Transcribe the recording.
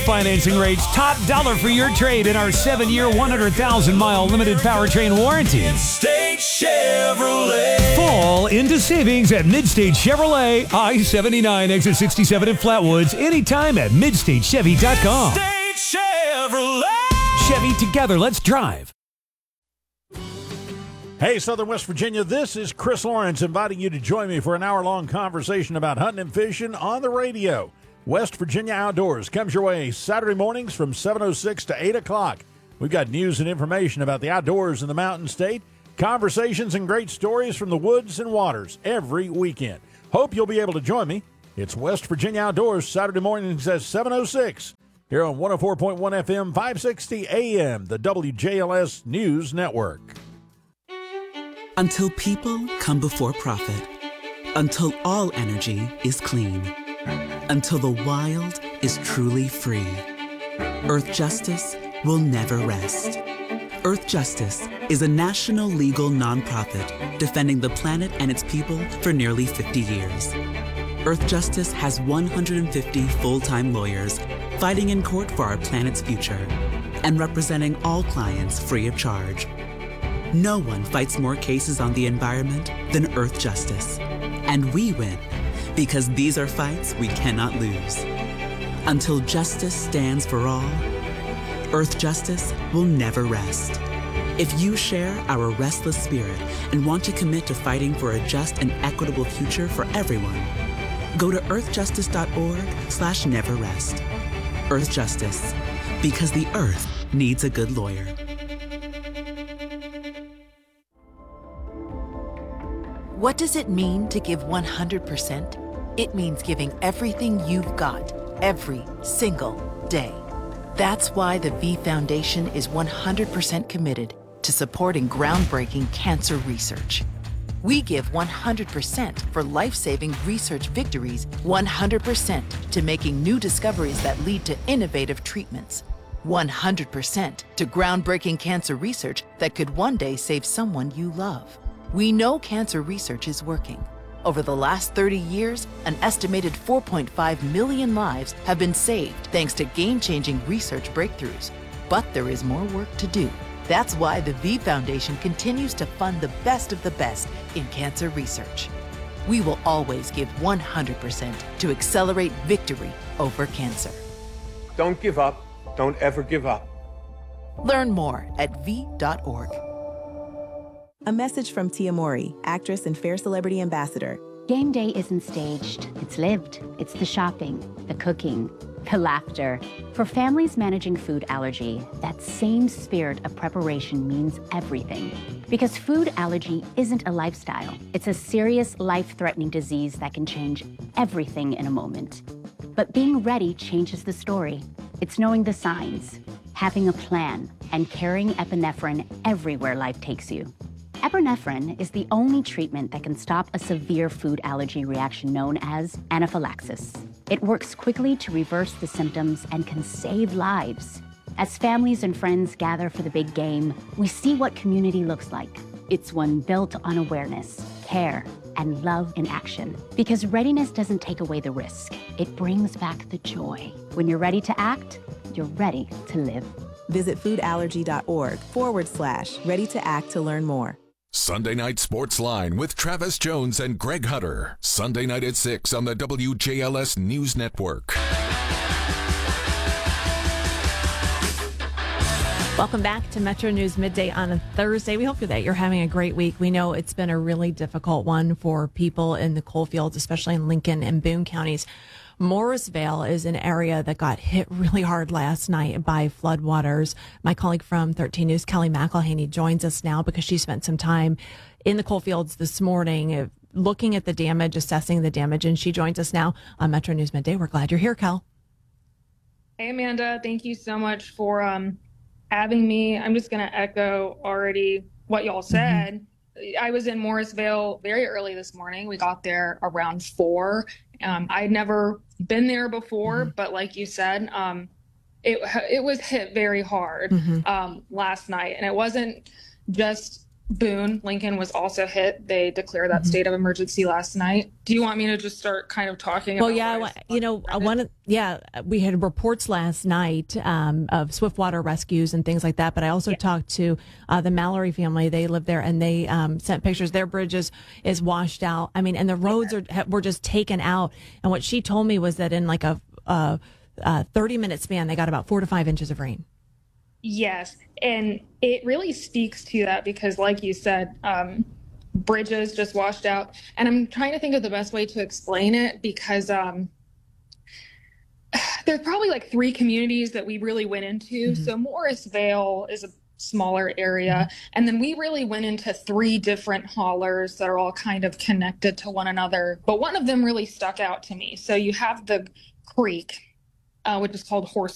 Financing rates top dollar for your trade in our 7-year, 100,000-mile limited powertrain warranty. Midstate Chevrolet. Fall into savings at Midstate Chevrolet, I-79, exit 67 in Flatwoods, anytime at MidstateChevy.com. Midstate Chevrolet. Chevy, together, let's drive. Hey, Southern West Virginia, this is Chris Lawrence inviting you to join me for an hour-long conversation about hunting and fishing on the radio. West Virginia Outdoors comes your way Saturday mornings from 7:06 to 8 o'clock. We've got news and information about the outdoors in the Mountain State, conversations and great stories from the woods and waters every weekend. Hope you'll be able to join me. It's West Virginia Outdoors Saturday mornings at 7:06 here on 104.1 FM, 560 AM, the WJLS News Network. Until people come before profit. Until all energy is clean. Until the wild is truly free. Earth Justice will never rest. Earth Justice is a national legal nonprofit defending the planet and its people for nearly 50 years. Earth Justice has 150 full-time lawyers fighting in court for our planet's future and representing all clients free of charge. No one fights more cases on the environment than Earth Justice. And we win because these are fights we cannot lose. Until justice stands for all, Earth Justice will never rest. If you share our restless spirit and want to commit to fighting for a just and equitable future for everyone, go to earthjustice.org/neverrest. Earth Justice, because the Earth needs a good lawyer. What does it mean to give 100%? It means giving everything you've got, every single day. That's why the V Foundation is 100% committed to supporting groundbreaking cancer research. We give 100% for life-saving research victories, 100% to making new discoveries that lead to innovative treatments, 100% to groundbreaking cancer research that could one day save someone you love. We know cancer research is working. Over the last 30 years, an estimated 4.5 million lives have been saved thanks to game-changing research breakthroughs. But there is more work to do. That's why the V Foundation continues to fund the best of the best in cancer research. We will always give 100% to accelerate victory over cancer. Don't give up. Don't ever give up. Learn more at v.org. A message from Tia Mowry, actress and Fair Celebrity Ambassador. Game day isn't staged. It's lived. It's the shopping, the cooking, the laughter. For families managing food allergy, that same spirit of preparation means everything. Because food allergy isn't a lifestyle. It's a serious, life-threatening disease that can change everything in a moment. But being ready changes the story. It's knowing the signs, having a plan, and carrying epinephrine everywhere life takes you. Epinephrine is the only treatment that can stop a severe food allergy reaction known as anaphylaxis. It works quickly to reverse the symptoms and can save lives. As families and friends gather for the big game, we see what community looks like. It's one built on awareness, care, and love in action. Because readiness doesn't take away the risk. It brings back the joy. When you're ready to act, you're ready to live. Visit foodallergy.org/ready to act to learn more. Sunday Night Sports Line with Travis Jones and Greg Hutter. Sunday night at 6 on the WJLS News Network. Welcome back to Metro News Midday on a Thursday. We hope that you're having a great week. We know it's been a really difficult one for people in the coal fields, especially in Lincoln and Boone counties. Morrisvale is an area that got hit really hard last night by floodwaters. My colleague from 13 News, Kelly McElhaney, joins us now because she spent some time in the coal fields this morning looking at the damage, assessing the damage, and she joins us now on Metro News Midday. We're glad you're here, Kel. Hey, Amanda. Thank you so much for having me. I'm just going to echo already what y'all said. Mm-hmm. I was in Morrisvale very early this morning. We got there around 4. I'd never been there before, but like you said, it was hit very hard last night. And it wasn't just Boone, Lincoln was also hit. They declared that state of emergency last night. Do you want me to just start kind of talking about we had reports last night of swiftwater rescues and things like that, but I also talked to the Mallory family. They live there, and they sent pictures. Their bridge is washed out. I mean, and the roads were just taken out. And what she told me was that in like a 30-minute span, they got about 4 to 5 inches of rain. Yes, and it really speaks to that because, like you said, bridges just washed out. And I'm trying to think of the best way to explain it because there's probably like 3 communities that we really went into. So Morrisvale is a smaller area. And then we really went into 3 different haulers that are all kind of connected to one another. But one of them really stuck out to me. So you have the creek, which is called Horse